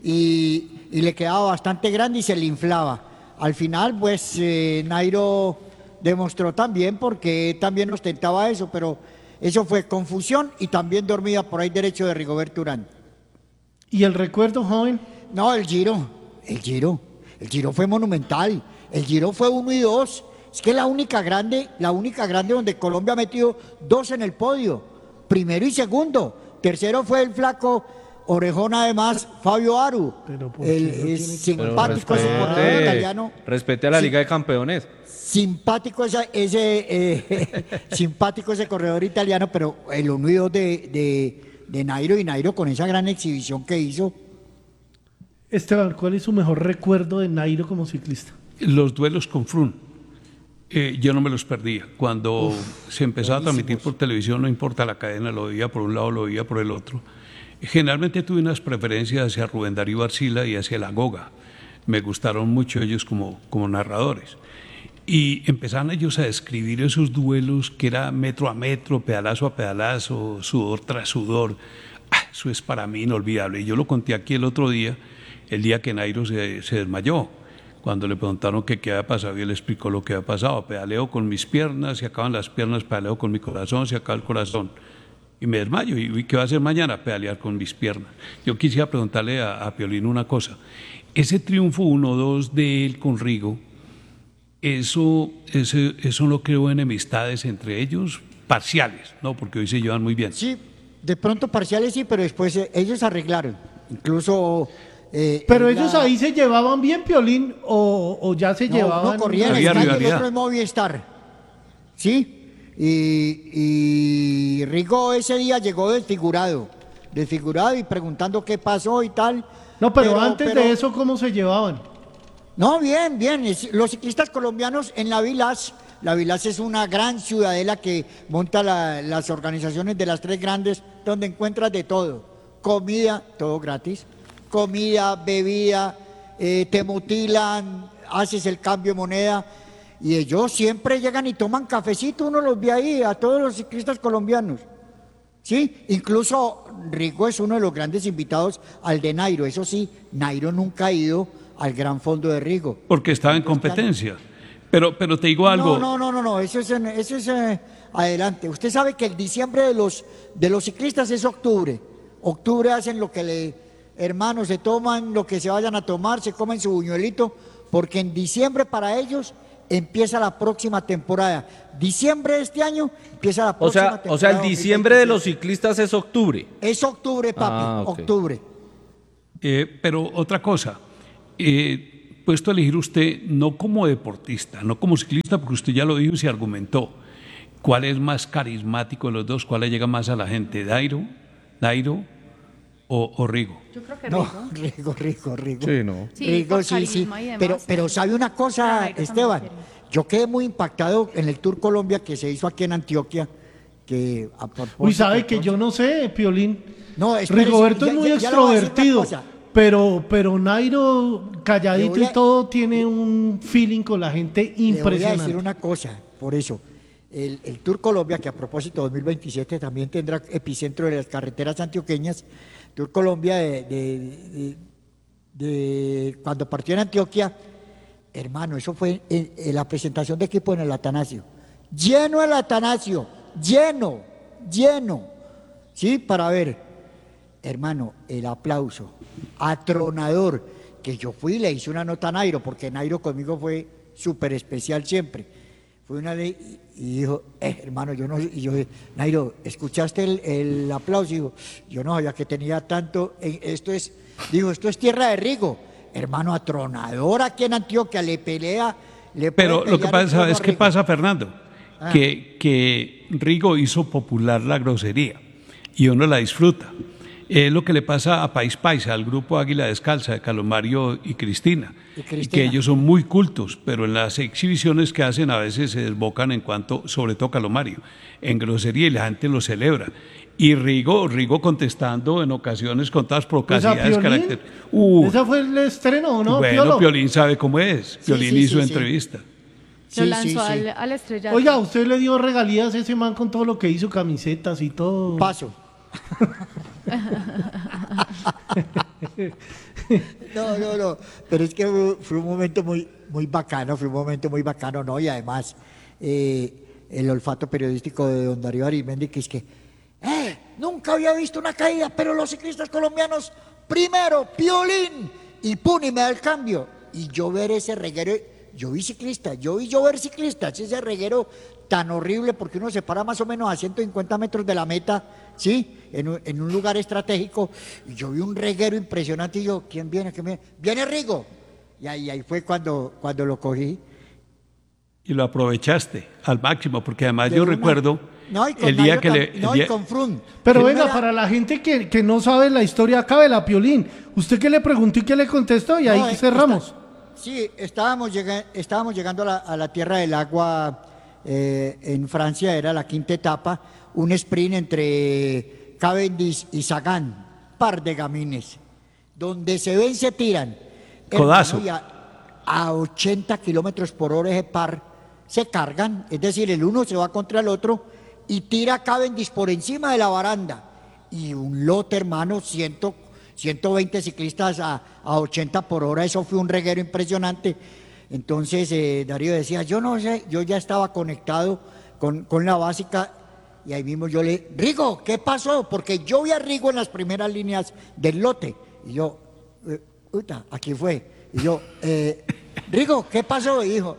y, y le quedaba bastante grande y se le inflaba. Al final, pues, eh, Nairo demostró también, porque también ostentaba eso, pero eso fue confusión y también dormida por ahí derecho de Rigoberto Urán. ¿Y el recuerdo, joven? No, el Giro, el Giro, el Giro fue monumental, el Giro fue uno y dos, es que la única grande, la única grande donde Colombia ha metido dos en el podio, primero y segundo, tercero fue el flaco... Orejón, además, Fabio Aru, el, es simpático ese corredor italiano. Respete a la Liga de Campeones. Simpático ese, ese eh, simpático ese corredor italiano, pero el uno y dos de, de, de Nairo, y Nairo con esa gran exhibición que hizo. Esteban, ¿cuál es su mejor recuerdo de Nairo como ciclista? Los duelos con Froome. Eh, yo no me los perdía. Cuando Uf, se empezaba a transmitir por televisión, no importa la cadena, lo veía por un lado, lo veía por el otro. Generalmente tuve unas preferencias hacia Rubén Darío Arcila y hacia La Goga. Me gustaron mucho ellos como, como narradores. Y empezaron ellos a describir esos duelos que era metro a metro, pedalazo a pedalazo, sudor tras sudor. Ah, eso es para mí inolvidable. Y yo lo conté aquí el otro día, el día que Nairo se, se desmayó. Cuando le preguntaron que qué había pasado, y él explicó lo que había pasado. Pedaleo con mis piernas, se acaban las piernas, pedaleo con mi corazón, se acaba el corazón. y me desmayo. ¿Y qué va a hacer mañana? Pedalear con mis piernas. Yo quisiera preguntarle a, a Piolín una cosa. Ese triunfo uno dos de él con Rigo, eso, ese, eso no creó enemistades entre ellos, parciales, ¿no? Porque hoy se llevan muy bien. Sí, de pronto parciales sí, pero después eh, ellos arreglaron. Incluso... Eh, pero la... ellos ahí se llevaban bien, Piolín, o, o ya se no, llevaban... No, corrían el calle, el otro es Movistar. ¿Sí? Y, y Rigo ese día llegó desfigurado, desfigurado y preguntando qué pasó y tal. No, pero, pero antes pero, de eso, ¿cómo se llevaban? No, bien, bien. Los ciclistas colombianos en la Vilas, la Vilas es una gran ciudadela que monta la, las organizaciones de las tres grandes, donde encuentras de todo. Comida, todo gratis. Comida, bebida, eh, te mutilan, haces el cambio de moneda. Y ellos siempre llegan y toman cafecito, uno los ve ahí, a todos los ciclistas colombianos. Sí, incluso Rigo es uno de los grandes invitados al de Nairo. Eso sí, Nairo nunca ha ido al Gran Fondo de Rigo. Porque estaba en competencia. Pero, pero te digo algo. No, no, no, no, eso es, en, eso es eh, adelante. Usted sabe que el diciembre de los, de los ciclistas es octubre. Octubre hacen lo que le... Hermanos, se toman lo que se vayan a tomar, se comen su buñuelito, porque en diciembre para ellos empieza la próxima temporada. Diciembre de este año empieza la próxima o sea, temporada. O sea, el diciembre de los ciclistas es octubre. Es octubre, papi, ah, okay. octubre. Eh, pero otra cosa, eh, puesto a elegir usted no como deportista, no como ciclista, porque usted ya lo dijo y se argumentó. ¿Cuál es más carismático de los dos? ¿Cuál le llega más a la gente? ¿Dairo? ¿Dairo? O, o Rigo. Yo creo que Rigo. No, Rigo, Rigo, Rigo. Sí, no. Sí, Rigo, sí, sí. Pero, pero sabe una cosa, Esteban, yo quedé muy impactado en el Tour Colombia que se hizo aquí en Antioquia. Que a Uy, sabe que yo no sé, Piolín. No, espérese, Rigoberto ya, es muy ya, extrovertido, pero, pero Nairo, calladito a, y todo, tiene un feeling con la gente impresionante. Le voy a decir una cosa, por eso. El, el Tour Colombia, que a propósito dos mil veintisiete también tendrá epicentro de las carreteras antioqueñas, Tour Colombia de, de, de, de cuando partió en Antioquia, hermano, eso fue en, en la presentación de equipo en el Atanasio. Lleno el Atanasio, lleno, lleno. Sí, para ver, hermano, el aplauso, atronador, que yo fui y le hice una nota a Nairo, porque Nairo conmigo fue súper especial siempre. Fue una ley y dijo, eh, hermano, yo no, y yo, Nairo, ¿escuchaste el, el aplauso? Y dijo, yo no sabía que tenía tanto, esto es, dijo, esto es tierra de Rigo, hermano, atronador aquí en Antioquia, le pelea, le Pero lo que pasa es que pasa, Fernando, ah. que, que Rigo hizo popular la grosería y uno la disfruta. Es lo que le pasa a País Paisa, al grupo Águila Descalza de Calomario y Cristina, y Cristina, y que ellos son muy cultos, pero en las exhibiciones que hacen a veces se desbocan en cuanto, sobre todo Calomario, en grosería y la gente lo celebra. Y Rigo, Rigo contestando en ocasiones con todas procacidades. Carácter. Uh, ¿Ese fue el estreno, no? Bueno, Piolo. Piolín sabe cómo es. Piolín sí, sí, hizo sí, entrevista. Sí. Lo lanzó sí, sí. Al, al estrellato. Oiga, ¿usted le dio regalías a ese man con todo lo que hizo, camisetas y todo? Paso. No, no, no, pero es que fue un momento muy, muy bacano, fue un momento muy bacano, ¿no? Y además, eh, el olfato periodístico de don Darío Arizmendi, que es que, eh, nunca había visto una caída, pero los ciclistas colombianos, primero, Piolín, y pum, y me da el cambio. Y yo ver ese reguero, yo vi ciclistas, yo vi yo ver ciclistas, ese reguero tan horrible, porque uno se para más o menos a ciento cincuenta metros de la meta, ¿sí? En un, en un lugar estratégico, y yo vi un reguero impresionante, y yo, ¿quién viene? ¿Quién viene? ¡Viene Rigo! Y ahí, ahí fue cuando, cuando lo cogí. Y lo aprovechaste al máximo, porque además yo una... recuerdo no, y con el día Nairo, que le... No, día... y con Froome. Pero venga, era... para la gente que, que no sabe la historia acá de la Piolín, ¿usted qué le preguntó y qué le contestó? Y ahí no, cerramos. Está... Sí, estábamos, lleg... estábamos llegando a la, a la Tierra del Agua eh, en Francia, era la quinta etapa, un sprint entre Cavendish y Sagan, par de gamines, donde se ven, se tiran. Codazo. Hermano, a, a ochenta kilómetros por hora ese par se cargan, es decir, el uno se va contra el otro y tira a Cavendish por encima de la baranda. Y un lote, hermano, ciento, ciento veinte ciclistas a, a ochenta por hora, eso fue un reguero impresionante. Entonces eh, Darío decía, yo no sé, yo ya estaba conectado con, con la básica y ahí mismo yo le, Rigo, ¿qué pasó? Porque yo vi a Rigo en las primeras líneas del lote, y yo, eh, uta, aquí fue, y yo, eh, Rigo, ¿qué pasó? Y dijo,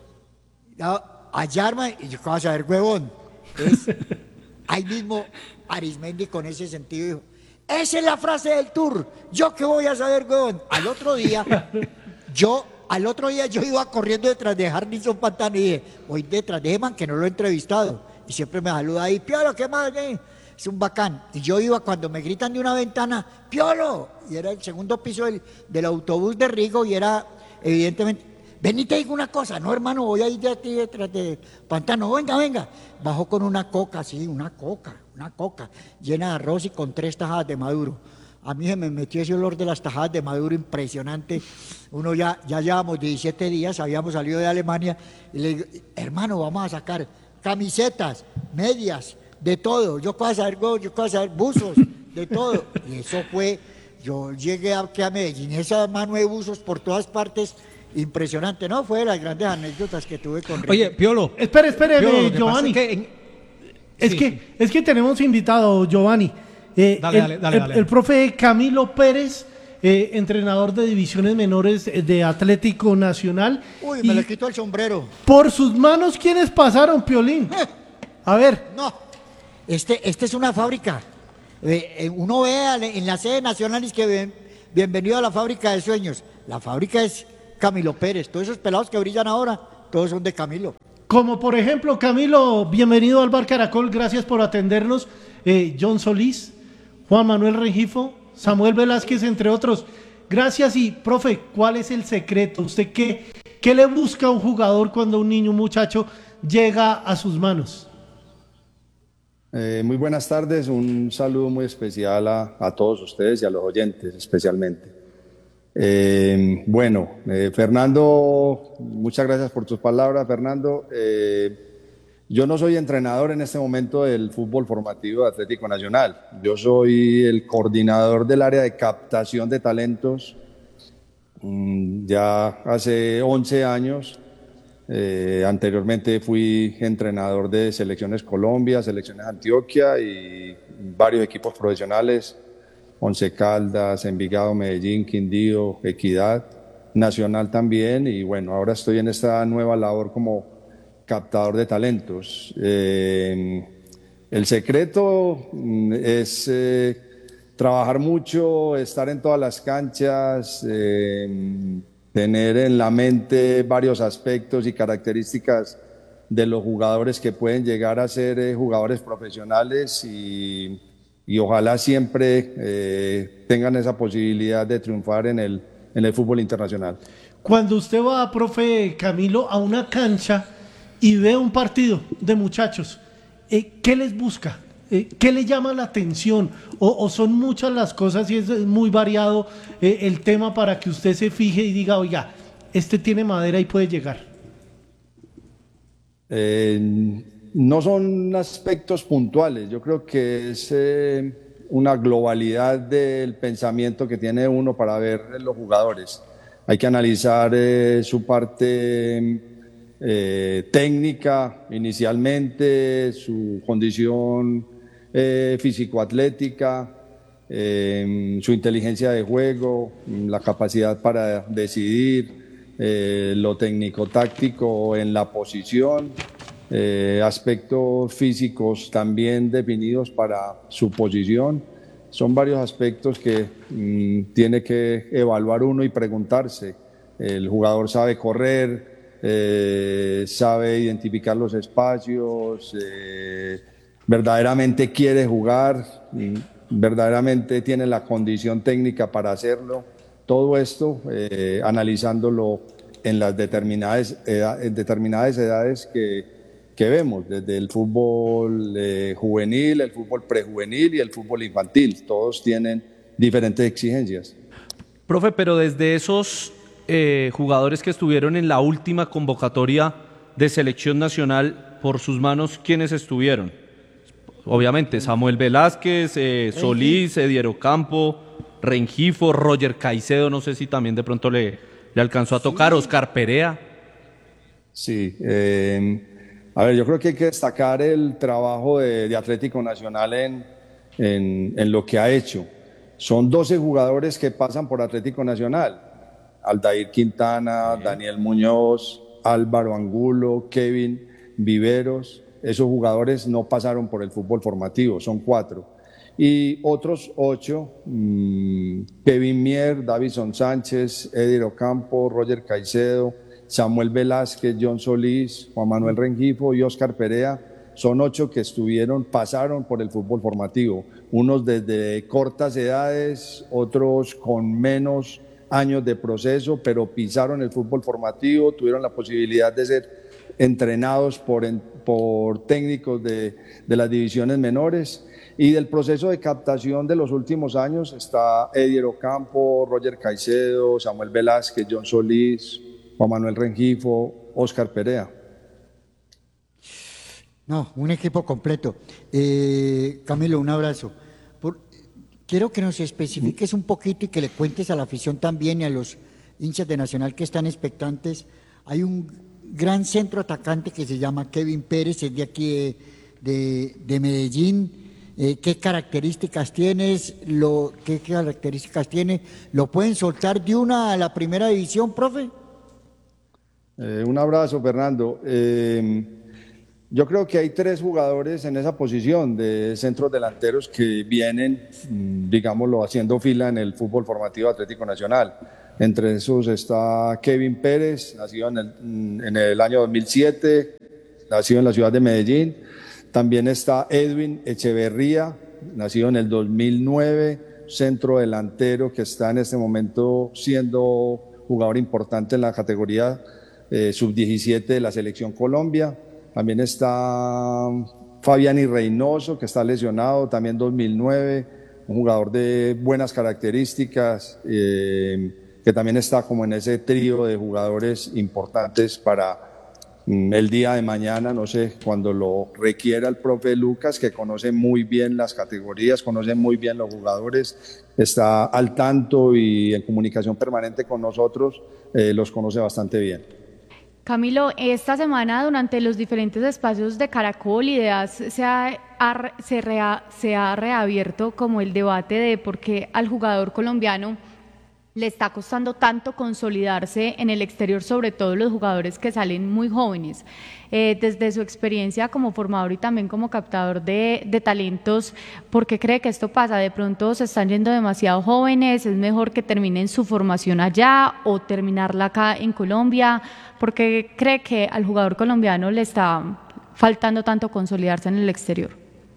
hallarme, y yo, ¿qué vas a ver, huevón? Es, ahí mismo Arismendi con ese sentido dijo, esa es la frase del tour, yo qué voy a saber, huevón. Al otro día, yo, al otro día yo iba corriendo detrás de Harrison Pantano y dije, voy detrás de Eman, que no lo he entrevistado, y siempre me saluda ahí, Piolo, ¿qué más? Eh? Es un bacán. Y yo iba cuando me gritan de una ventana, Piolo, y era el segundo piso del, del autobús de Rigo, y era evidentemente, ven y te digo una cosa, no hermano, voy a ir de ti detrás de Pantano, venga, venga. Bajó con una coca, sí, una coca, una coca, llena de arroz y con tres tajadas de maduro. A mí se me metió ese olor de las tajadas de maduro impresionante. Uno ya, ya llevamos diecisiete días, habíamos salido de Alemania, y le digo, hermano, vamos a sacar camisetas, medias, de todo. Yo puedo saber, yo puedo saber buzos, de todo. Y eso fue, yo llegué aquí a Medellín, esa mano de buzos por todas partes, impresionante, ¿no? Fue de las grandes anécdotas que tuve con Rigo. Oye, Piolo. Espere, espere, Piolo, Giovanni. Es que, en... es, sí. que, es que tenemos invitado, Giovanni. Eh, dale, el, dale, dale, el, dale. el profe Camilo Pérez, eh, entrenador de divisiones menores de Atlético Nacional. Uy, y me le quito el sombrero. Por sus manos, ¿quiénes pasaron, Piolín? A ver. No, este, este es una fábrica. Eh, eh, uno ve al- en la sede nacional y es que ven, bienvenido a la fábrica de sueños. La fábrica es Camilo Pérez. Todos esos pelados que brillan ahora, todos son de Camilo. Como por ejemplo, Camilo, bienvenido al Bar Caracol, gracias por atendernos. Eh, John Solís, Juan Manuel Rengifo, Samuel Velázquez, entre otros. Gracias y, profe, ¿cuál es el secreto? ¿Usted qué, qué le busca a un jugador cuando un niño, un muchacho, llega a sus manos? Eh, muy buenas tardes, un saludo muy especial a, a todos ustedes y a los oyentes especialmente. Eh, bueno, eh, Fernando, muchas gracias por tus palabras, Fernando. Eh, yo no soy entrenador en este momento del fútbol formativo de Atlético Nacional. Yo soy el coordinador del área de captación de talentos. Mm, ya hace once años. Eh, anteriormente fui entrenador de Selecciones Colombia, Selecciones Antioquia y varios equipos profesionales, Once Caldas, Envigado, Medellín, Quindío, Equidad, Nacional también, y bueno, ahora estoy en esta nueva labor como captador de talentos. Eh, el secreto mm, es eh, trabajar mucho, estar en todas las canchas, eh, tener en la mente varios aspectos y características de los jugadores que pueden llegar a ser eh, jugadores profesionales y, y ojalá siempre eh, tengan esa posibilidad de triunfar en el, en el fútbol internacional. Cuando usted va, profe Camilo, a una cancha y ve un partido de muchachos, eh, ¿qué les busca? Eh, ¿Qué le llama la atención? O, o son muchas las cosas y es muy variado eh, el tema para que usted se fije y diga, oiga, este tiene madera y puede llegar. Eh, no son aspectos puntuales, yo creo que es eh, una globalidad del pensamiento que tiene uno para ver los jugadores. Hay que analizar eh, su parte eh, técnica inicialmente, su condición eh, físico-atlética, eh, su inteligencia de juego, la capacidad para decidir, eh, lo técnico-táctico en la posición, eh, aspectos físicos también definidos para su posición. Son varios aspectos que mm, tiene que evaluar uno y preguntarse. El jugador sabe correr, eh, sabe identificar los espacios, eh, verdaderamente quiere jugar, mm, verdaderamente tiene la condición técnica para hacerlo. Todo esto eh, analizándolo en las determinadas, edad, en determinadas edades que, que vemos, desde el fútbol eh, juvenil, el fútbol prejuvenil y el fútbol infantil. Todos tienen diferentes exigencias. Profe, pero desde esos eh, jugadores que estuvieron en la última convocatoria de selección nacional, por sus manos, ¿quiénes estuvieron? Obviamente, Samuel Velázquez, eh, Solís, Ediero Campo, Rengifo, Roger Caicedo, no sé si también de pronto le, le alcanzó a tocar, sí. Oscar Perea. Sí, eh, A ver, yo creo que hay que destacar el trabajo de, de Atlético Nacional en, en, en lo que ha hecho. Son doce jugadores que pasan por Atlético Nacional. Aldair Quintana, uh-huh. Daniel Muñoz, Álvaro Angulo, Kevin Viveros. Esos jugadores no pasaron por el fútbol formativo, son cuatro. Y otros ocho, mmm, Kevin Mier, Davison Sánchez, Edir Ocampo, Roger Caicedo, Samuel Velázquez, John Solís, Juan Manuel Rengifo y Óscar Perea, son ocho que estuvieron, pasaron por el fútbol formativo, unos desde cortas edades, otros con menos años de proceso, pero pisaron el fútbol formativo, tuvieron la posibilidad de ser entrenados por, por técnicos de, de las divisiones menores. Y del proceso de captación de los últimos años está Edir Ocampo, Roger Caicedo, Samuel Velázquez, John Solís, Juan Manuel Rengifo, Óscar Perea. No, un equipo completo. Eh, Camilo, un abrazo. Por, quiero que nos especifiques un poquito y que le cuentes a la afición también y a los hinchas de Nacional que están expectantes. Hay un gran centro atacante que se llama Kevin Pérez, es de aquí de, de, de Medellín. Eh, ¿Qué características tienes? Lo, ¿Qué características tiene? ¿Lo pueden soltar de una a la primera división, profe? Eh, un abrazo, Fernando. Eh, yo creo que hay tres jugadores en esa posición de centros delanteros que vienen, digámoslo, haciendo fila en el fútbol formativo Atlético Nacional. Entre esos está Kevin Pérez, nacido en el, en el año dos mil siete, nacido en la ciudad de Medellín. También está Edwin Echeverría, nacido en el dos mil nueve, centro delantero que está en este momento siendo jugador importante en la categoría eh, sub diecisiete de la Selección Colombia. También está Fabián Reynoso, que está lesionado, también dos mil nueve, un jugador de buenas características, eh, que también está como en ese trío de jugadores importantes para el día de mañana, no sé, cuando lo requiera el profe Lucas, que conoce muy bien las categorías, conoce muy bien los jugadores, está al tanto y en comunicación permanente con nosotros, eh, los conoce bastante bien. Camilo, esta semana durante los diferentes espacios de Caracol y de A S se ha, ha, se, rea, se ha reabierto como el debate de por qué al jugador colombiano le está costando tanto consolidarse en el exterior, sobre todo los jugadores que salen muy jóvenes. Eh, desde su experiencia como formador y también como captador de, de talentos, ¿por qué cree que esto pasa? ¿De pronto se están yendo demasiado jóvenes? ¿Es mejor que terminen su formación allá o terminarla acá en Colombia? ¿Por qué cree que al jugador colombiano le está faltando tanto consolidarse en el exterior?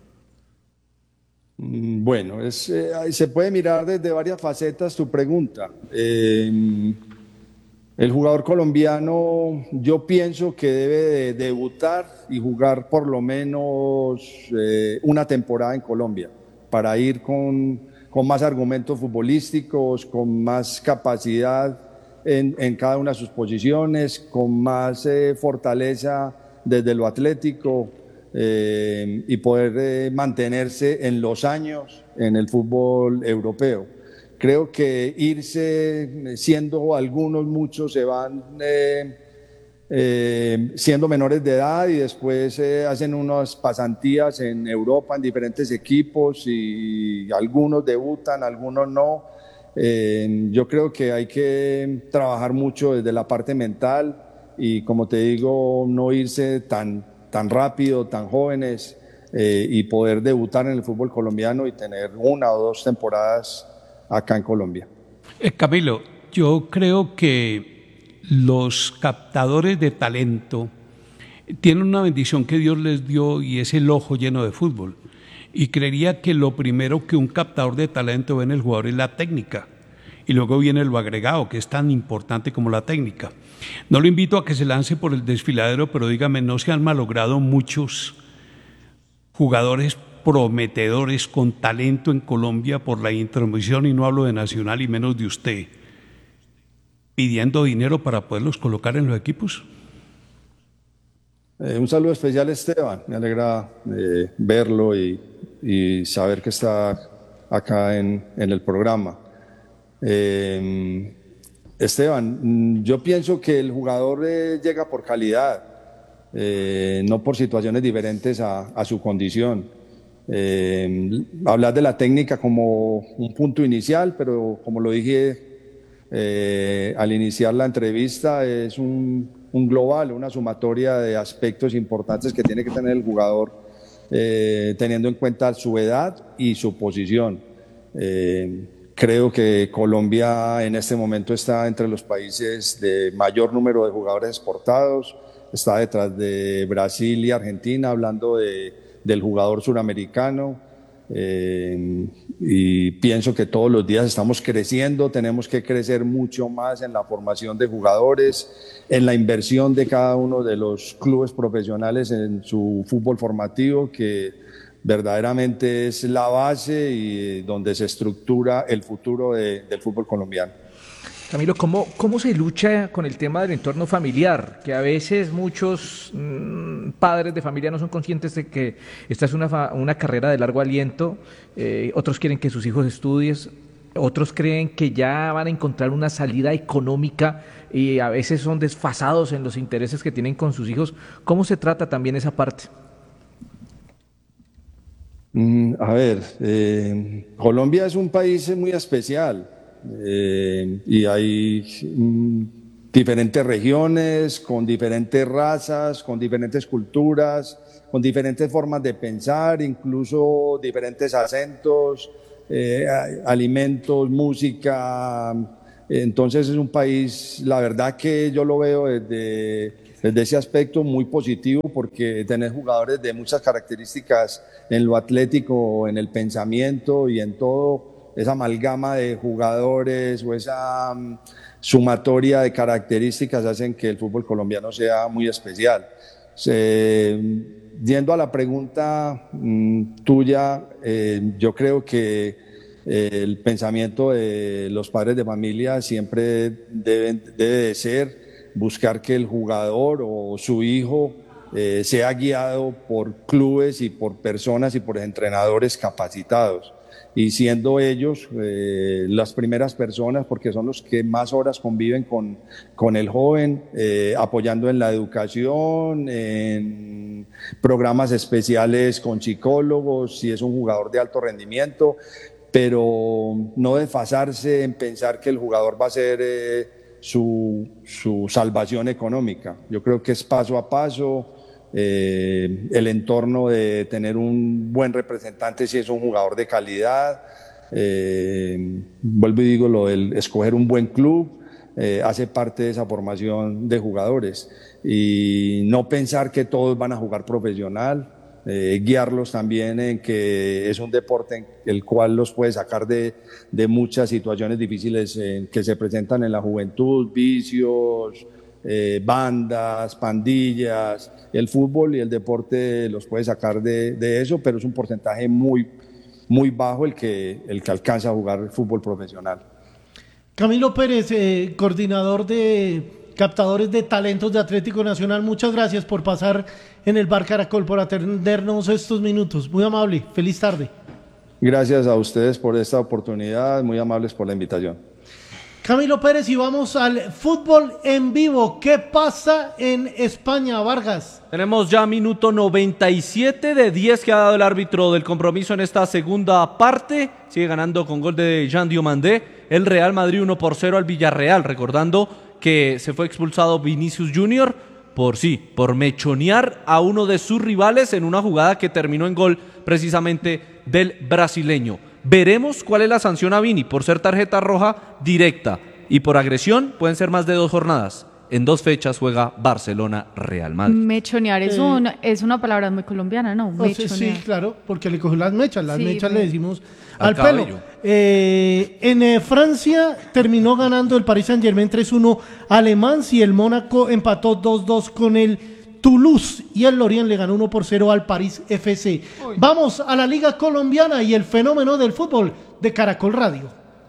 Bueno, es, eh, se puede mirar desde varias facetas tu pregunta. Eh, el jugador colombiano, yo pienso que debe de debutar y jugar por lo menos eh, una temporada en Colombia para ir con, con más argumentos futbolísticos, con más capacidad en, en cada una de sus posiciones, con más eh, fortaleza desde lo atlético. Eh, y poder eh, mantenerse en los años en el fútbol europeo. Creo que irse, siendo algunos, muchos se van eh, eh, siendo menores de edad y después eh, hacen unas pasantías en Europa en diferentes equipos y algunos debutan, algunos no. Eh, yo creo que hay que trabajar mucho desde la parte mental y, como te digo, no irse tan tan rápido, tan jóvenes, eh, y poder debutar en el fútbol colombiano y tener una o dos temporadas acá en Colombia. Eh, Camilo, yo creo que los captadores de talento tienen una bendición que Dios les dio y es el ojo lleno de fútbol. Y creería que lo primero que un captador de talento ve en el jugador es la técnica. Y luego viene lo agregado, que es tan importante como la técnica. No lo invito a que se lance por el desfiladero, pero dígame, ¿no se han malogrado muchos jugadores prometedores con talento en Colombia por la intromisión, y no hablo de Nacional y menos de usted, pidiendo dinero para poderlos colocar en los equipos? Eh, un saludo especial, Esteban. Me alegra eh, verlo y, y saber que está acá en, en el programa. Eh, Esteban, yo pienso que el jugador eh, llega por calidad eh, no por situaciones diferentes a, a su condición. Eh, hablar de la técnica como un punto inicial, pero como lo dije eh, al iniciar la entrevista, es un, un global, una sumatoria de aspectos importantes que tiene que tener el jugador, eh, teniendo en cuenta su edad y su posición. Eh, creo que Colombia en este momento está entre los países de mayor número de jugadores exportados, está detrás de Brasil y Argentina, hablando de, del jugador suramericano, eh, y pienso que todos los días estamos creciendo, tenemos que crecer mucho más en la formación de jugadores, en la inversión de cada uno de los clubes profesionales en su fútbol formativo, que verdaderamente es la base y donde se estructura el futuro de, del fútbol colombiano. Camilo, ¿cómo, ¿cómo se lucha con el tema del entorno familiar? Que a veces muchos mmm, padres de familia no son conscientes de que esta es una, fa una carrera de largo aliento, eh, otros quieren que sus hijos estudien, otros creen que ya van a encontrar una salida económica y a veces son desfasados en los intereses que tienen con sus hijos. ¿Cómo se trata también esa parte? Mm, a ver, eh, Colombia es un país muy especial. Eh, y hay mm, diferentes regiones, con diferentes razas, con diferentes culturas, con diferentes formas de pensar, incluso diferentes acentos, eh, alimentos, música. Entonces es un país, la verdad que yo lo veo desde, desde ese aspecto muy positivo, porque tenés jugadores de muchas características en lo atlético, en el pensamiento y en todo. Esa amalgama de jugadores o esa um, sumatoria de características hacen que el fútbol colombiano sea muy especial. Se, yendo a la pregunta um, tuya, eh, yo creo que eh, el pensamiento de los padres de familia siempre deben, debe de ser buscar que el jugador o su hijo eh, sea guiado por clubes y por personas y por entrenadores capacitados. Y siendo ellos eh, las primeras personas, porque son los que más horas conviven con, con el joven, eh, apoyando en la educación, en programas especiales con psicólogos, si es un jugador de alto rendimiento, pero no desfasarse en pensar que el jugador va a ser eh, su, su salvación económica. Yo creo que es paso a paso. Eh, el entorno de tener un buen representante si es un jugador de calidad, eh, vuelvo y digo lo del escoger un buen club, eh, hace parte de esa formación de jugadores, y no pensar que todos van a jugar profesional, eh, guiarlos también en que es un deporte en el cual los puede sacar de, de muchas situaciones difíciles eh, que se presentan en la juventud, vicios, Eh, bandas, pandillas. El fútbol y el deporte los puede sacar de, de eso, pero es un porcentaje muy, muy bajo el que, el que alcanza a jugar fútbol profesional. Camilo Pérez, eh, coordinador de captadores de talentos de Atlético Nacional, muchas gracias por pasar en el Bar Caracol, por atendernos estos minutos. Muy amable, feliz tarde. Gracias a ustedes por esta oportunidad, muy amables por la invitación. Camilo Pérez, y vamos al fútbol en vivo. ¿Qué pasa en España, Vargas? Tenemos ya minuto noventa y siete de diez que ha dado el árbitro del compromiso en esta segunda parte. Sigue ganando con gol de Jean Diomandé el Real Madrid uno por cero al Villarreal. Recordando que se fue expulsado Vinicius Junior por sí, por mechonear a uno de sus rivales en una jugada que terminó en gol precisamente del brasileño. Veremos cuál es la sanción a Vini por ser tarjeta roja directa, y por agresión pueden ser más de dos jornadas. En dos fechas juega Barcelona-Real Madrid. Mechonear es, Eh, un, es una palabra muy colombiana, ¿no? O sea, sí, claro, porque le cogió las mechas, las Sí, mechas me- le decimos al al, cabello. pelo. Eh, en eh, Francia terminó ganando el Paris Saint-Germain tres uno al Le Mans, y el Mónaco empató dos dos con el Toulouse, y el Lorient le ganó uno por cero al París F C. Vamos a la Liga Colombiana y el fenómeno del fútbol de Caracol Radio.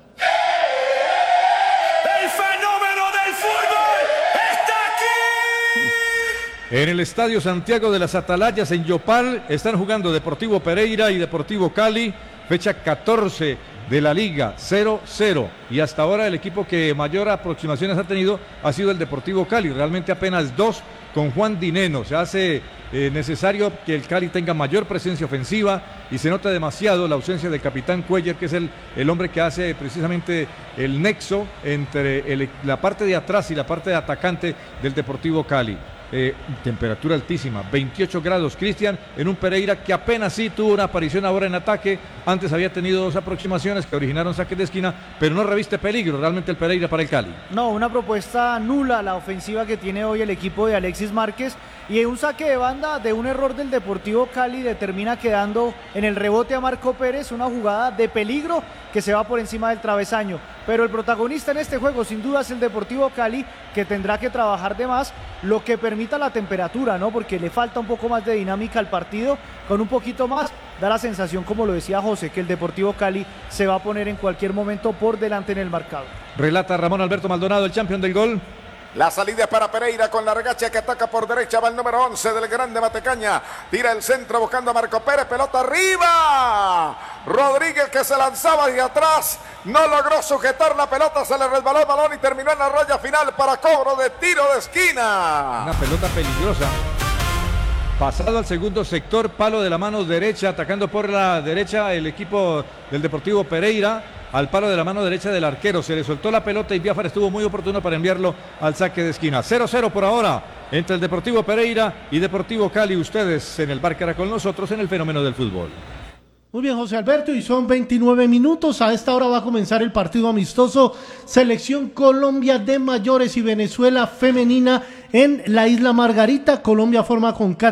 El fenómeno del fútbol está aquí. En el Estadio Santiago de las Atalayas en Yopal están jugando Deportivo Pereira y Deportivo Cali, fecha catorce de la liga, cero cero. Y hasta ahora el equipo que mayor aproximaciones ha tenido ha sido el Deportivo Cali, realmente apenas dos con Juan Dineno. Se hace eh, necesario que el Cali tenga mayor presencia ofensiva y se nota demasiado la ausencia del capitán Cuellar, que es el, el hombre que hace precisamente el nexo entre el, la parte de atrás y la parte de atacante del Deportivo Cali. Eh, temperatura altísima, veintiocho grados, Cristian, en un Pereira que apenas sí tuvo una aparición ahora en ataque. Antes había tenido dos aproximaciones que originaron saques de esquina, pero no reviste peligro realmente el Pereira para el Cali. No, una propuesta nula la ofensiva que tiene hoy el equipo de Alexis Márquez, y un saque de banda de un error del Deportivo Cali determina quedando en el rebote a Marco Pérez, una jugada de peligro que se va por encima del travesaño. Pero el protagonista en este juego sin duda es el Deportivo Cali, que tendrá que trabajar de más, lo que permita la temperatura, ¿no? Porque le falta un poco más de dinámica al partido. Con un poquito más da la sensación, como lo decía José, que el Deportivo Cali se va a poner en cualquier momento por delante en el marcador. Relata Ramón Alberto Maldonado, el campeón del gol. La salida es para Pereira con la regacha que ataca por derecha, va el número once del Grande Matecaña, tira el centro buscando a Marco Pérez, pelota arriba, Rodríguez que se lanzaba hacia atrás, no logró sujetar la pelota, se le resbaló el balón y terminó en la raya final para cobro de tiro de esquina. Una pelota peligrosa. Pasado al segundo sector, palo de la mano derecha, atacando por la derecha el equipo del Deportivo Pereira, al palo de la mano derecha del arquero. Se le soltó la pelota y Biafara estuvo muy oportuno para enviarlo al saque de esquina. cero cero por ahora entre el Deportivo Pereira y Deportivo Cali. Ustedes en el Bar Caracol, nosotros en el fenómeno del fútbol. Muy bien, José Alberto, y son veintinueve minutos. A esta hora va a comenzar el partido amistoso Selección Colombia de mayores y Venezuela femenina en la Isla Margarita. Colombia forma con